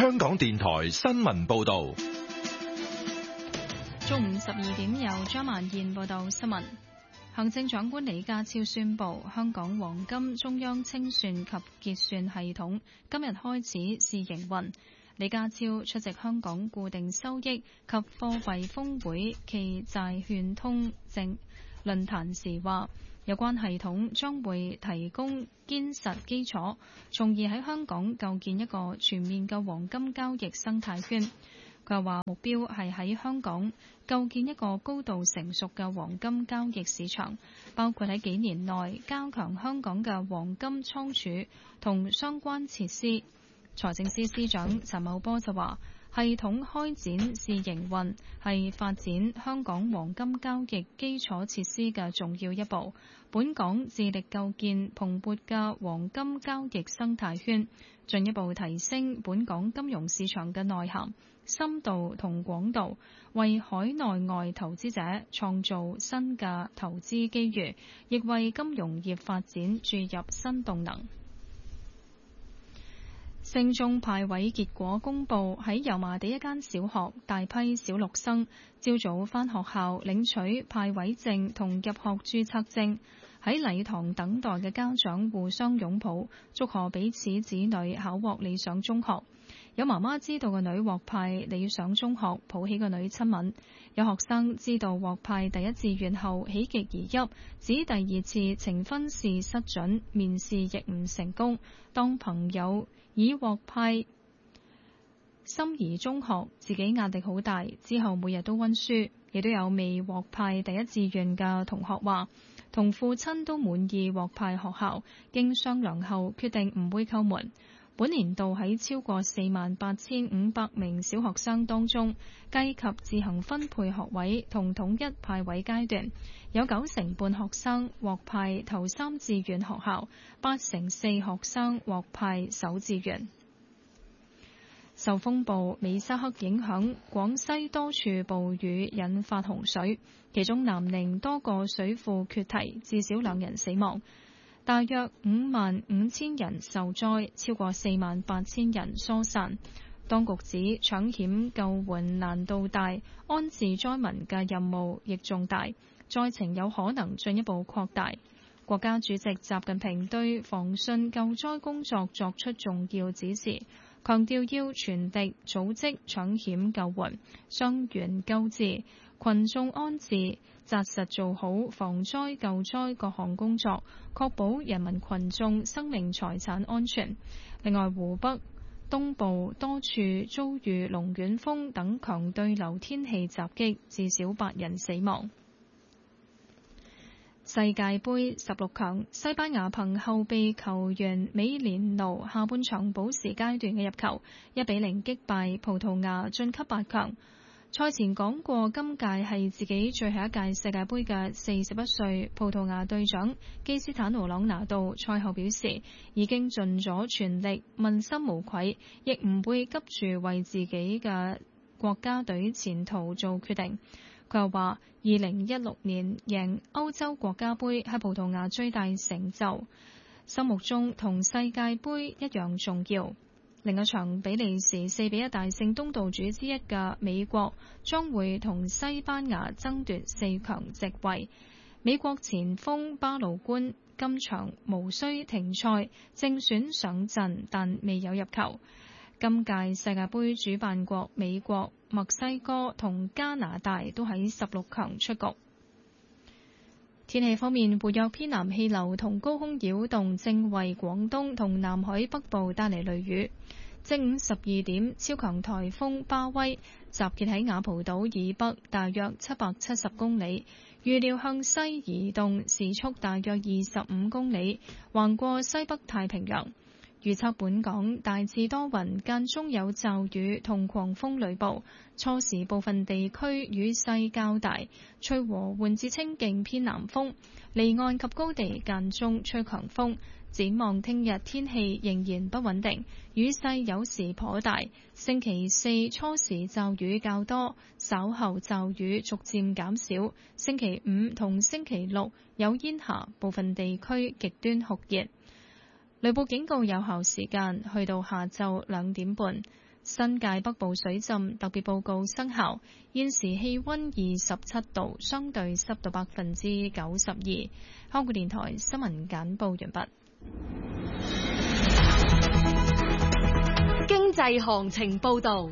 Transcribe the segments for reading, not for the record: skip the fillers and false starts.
香港電台新聞報道。 中午12點由張曼燕報道新聞。行政長官李家超宣布，香港黃金中央清算及結算系統今日開始試營運。李家超出席香港固定收益及貨幣峰會暨債券通證論壇時話，有關系統將會提供堅實基礎，從而喺香港構建一個全面嘅黃金交易生態圈。佢又話目標係喺香港構建一個高度成熟嘅黃金交易市場，包括喺幾年內加強香港嘅黃金倉儲同相關設施。財政司司長陳茂波就話，系統開展試營運係發展香港黃金交易基礎設施嘅重要一步。本港致力構建蓬勃嘅黃金交易生態圈，進一步提升本港金融市場嘅內涵、深度同廣度，為海內外投資者創造新嘅投資機遇，亦為金融業發展注入新動能。升中派位結果公佈，喺油麻地一間小學，大批小六生朝早返學校領取派位證同入學註冊證，喺禮堂等待嘅家長互相擁抱，祝賀彼此子女考獲理想中學。有媽媽知道個女獲派理想中學，抱起個女親吻；有學生知道獲派第一志願後喜極而泣，指第二次呈分試失準，面試亦唔成功。當朋友已獲派心儀中學，自己壓力好大，之後每日都溫書。亦都有未獲派第一志願嘅同學話，同父親都滿意獲派學校，經商量後決定唔會叩門。本年度喺超過48,500名小學生當中，計及自行分配學位同統一派位階段，有90半學生獲派頭3志願學校，84%學生獲派首志願。受風暴美沙克影響，廣西多處暴雨引發洪水，其中南寧多個水庫決堤，至少2人死亡。大約55,000人受災，超過48,000人疏散。當局指搶險救援難度大，安置災民嘅任務亦重大，災情有可能進一步擴大。國家主席習近平對防汛救災工作作出重要指示，強調要全力組織搶險救援、傷員救治、群眾安置，紮實做好防災救災各項工作，確保人民群眾生命財產安全。另外，湖北東部多處遭遇龍捲風等強對流天氣襲擊，至少8人死亡。世界盃16強，西班牙憑後備球員美連奴下半場補時階段嘅入球，1-0擊敗葡萄牙晉級8強。賽前講過，今屆係自己最後一屆世界盃嘅41歲葡萄牙隊長基斯坦奴朗拿度賽後表示，已經盡咗全力，問心無愧，亦唔會急住為自己嘅國家隊前途做決定。佢又話，2016年贏歐洲國家盃係葡萄牙最大成就，心目中同世界盃一樣重要。另一場比利時4-1大勝東道主之一嘅美國，將會同西班牙爭奪4強席位。美國前鋒巴魯官今場無需停賽，正選上陣，但未有入球。今屆世界盃主辦國美國、墨西哥同加拿大都喺16強出局。天氣方面，活躍偏南氣流同高空擾動正為廣東同南海北部帶嚟雷雨。正午12點，超強颱風巴威集結喺雅蒲島以北大約770公里，預料向西移動，時速大約25公里，橫過西北太平洋。預測本港大致多雲，間中有驟雨同狂風雷暴，初時部分地區雨勢較大，吹和緩至清勁偏南風，離岸及高地間中吹強風。展望聽日天氣仍然不穩定，雨勢有時頗大。星期四初時驟雨較多，稍後驟雨逐漸減少。星期五同星期六有煙霞，部分地區極端酷熱。雷暴警告有效時間去到下晝2點半。 新界北部水浸特別報告生效，現時氣溫27度，相對濕度92%。香港電台新聞簡報完畢。 經濟行情報道。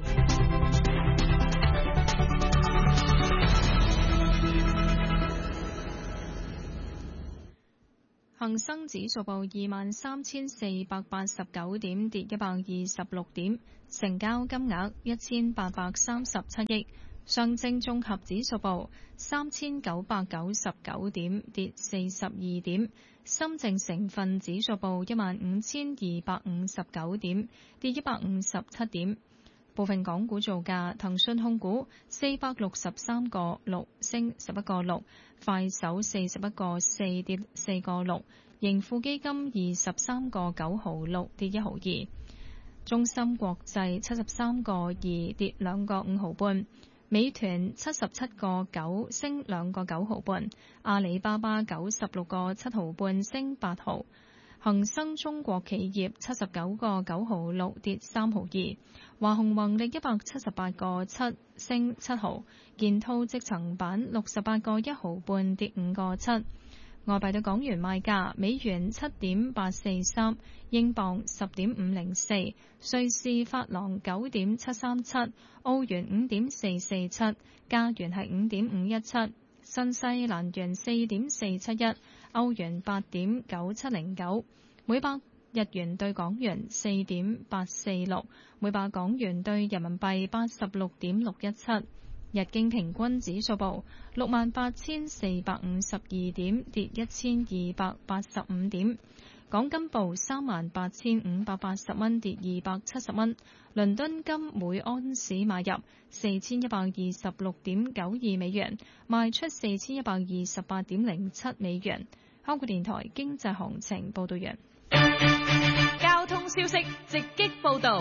恒生指數報23,489點，跌126點，成交金額1837億。上證綜合指數報3,999點，跌42點。深證成分指數報15,259點，跌157點。部分港股造價：騰訊控股463個6升11個6，快手41個4跌4個6，盈富基金23個9毫6跌1毫2，中芯國際73個2跌2個5毫半，美團77個9升2個9毫半，阿里巴巴96個7毫半升8毫。恒生中國企業79個9毫6跌3毫2，華虹宏力178個7升7毫，建滔積層板68個1毫半跌5個7。外幣對港元賣價：美元7.843，英鎊10.504，瑞士法郎9.737，澳元5.447，加元係5.517。新西蘭元4.471，歐元8.9709，每百日元對港元4.846，每百港元對人民幣86.617。日經平均指數報68,452點，跌1285點。港金報38,580蚊，跌270蚊。倫敦金每安士買入4126.92美元，賣出4128.07美元。香港電台經濟行情報道完。 交通消息直擊報道。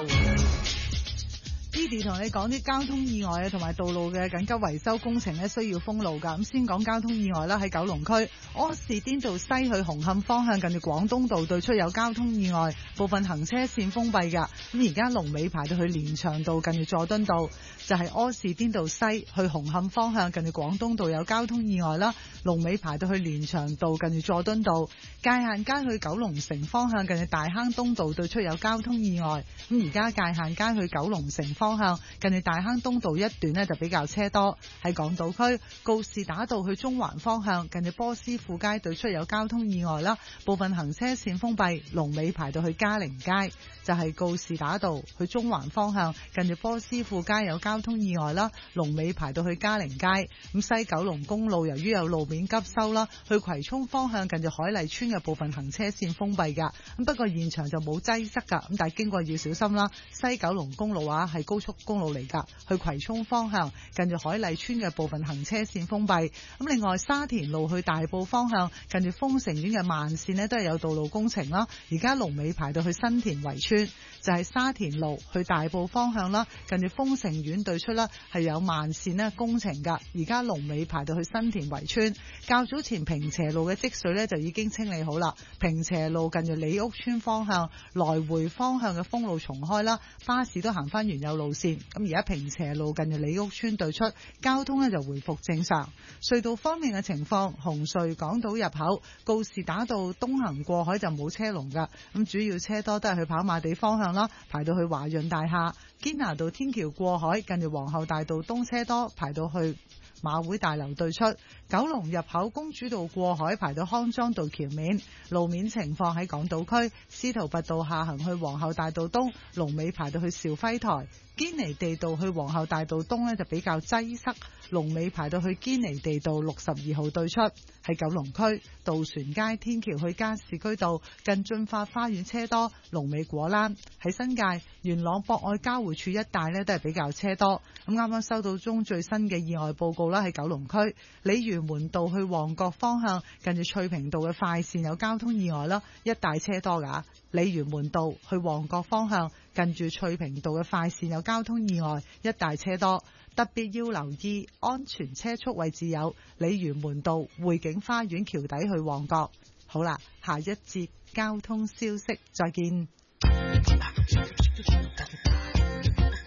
Didi 同你講啲交通意外啊，同埋道路嘅緊急維修工程咧，需要封路㗎。咁先講交通意外啦，喺九龍區柯士甸道西去紅磡方向，近住廣東道對出有交通意外，部分行車線封閉㗎。咁而家龍尾排到去連翔道，近住佐敦道，就係柯士甸道西去紅磡方向，近住廣東道有交通意外啦。龍尾排到去連翔道，近住佐敦道。界限街去九龍城方向，近住大坑東道對出有交通意外。咁而家界限街去九龍城方向，近住大坑東道一段呢就比較車多。喺港島區告士打道去中環方向，近住波斯富街對出有交通意外啦，部分行車線封閉，龍尾排到去嘉寧街。就係告士打道去中環方向，近住波斯富街有交通意外啦，龍尾排到去嘉寧街。咁西九龍公路由於有路面急修啦，去葵涌方向近住海麗村嘅部分行車線封閉㗎。咁不過現場就冇擠塞㗎，咁但係經過要小心啦。西九龍公路係高速公路嚟㗎，去葵涌方向近住海麗村嘅部分行車線封閉。咁另外沙田路去大埔方向近住豐城苑嘅慢線呢都係有道路工程啦，而家龍尾排到去新田圍村。就係沙田路去大埔方向啦，近住豐城苑對出啦係有慢線呢工程㗎，而家龍尾排到去新田圍村。較早前平斜路嘅積水呢就已經清理好啦，平斜路近住李屋村方向來回方向嘅封路重開啦，巴士都行翻原有路線。咁而家平斜路近住李屋村對出交通呢就回復正常。隧道方面嘅情況，紅隧港島入口告士打道東行過海就冇車龍㗎，咁主要車多都係去跑馬地方向啦，排到去華潤大廈。堅拿道天橋過海近住皇后大道東車多，排到去馬會大樓對出。九龍入口公主道過海排到康莊道橋面。路面情況喺港島區司徒拔道下行去皇后大道東，龍尾排到去兆輝台。堅尼地道去皇后大道東呢就比較擠塞，龍尾排到去堅尼地道62號對出。喺九龍區渡船街天橋去加士居道近駿發花園車多，龍尾果欄。喺新界元朗博愛交匯處一帶呢都係比較車多。咁啱啱收到中最新嘅意外報告啦，喺九龍區鯉魚門道去旺角方向近住翠屏道嘅快線有交通意外啦，一帶車多㗎。鯉魚門道去旺角方向近住翠屏道嘅快線有交通意外，一帶車多，特別要留意安全車速位置有鯉魚門道匯景花園橋底去旺角。好啦，下一節交通消息再見。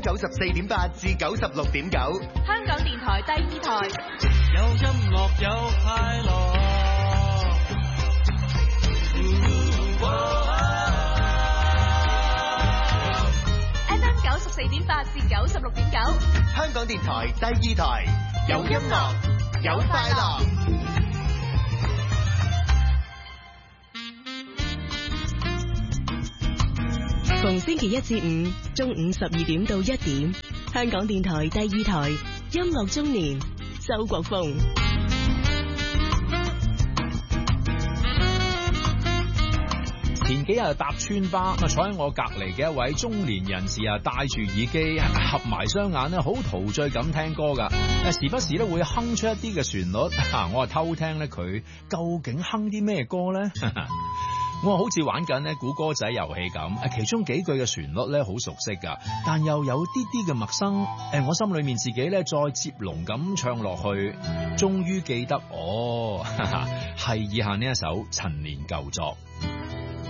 94.8至96.9， 香港電台第二台， 有音樂有快樂。 FM 94.8至96.9， 香港電台第二台，有音樂有快樂。 逢星期一至五中午12點到1點，香港電台第二台音樂中年，周國峰。 前幾日搭村巴，坐喺我隔離嘅一位中年人士啊，戴住耳機，合埋雙眼咧，好陶醉咁聽歌噶。時不時咧會哼出一啲嘅旋律，我偷聽咧佢究竟哼啲咩歌咧？我好似玩緊咧估歌仔遊戲咁，其中幾句嘅旋律咧好熟悉噶，但又有啲啲嘅陌生。我心裏面自己咧再接龍咁唱落去，終於記得係以下呢一首陳年舊作。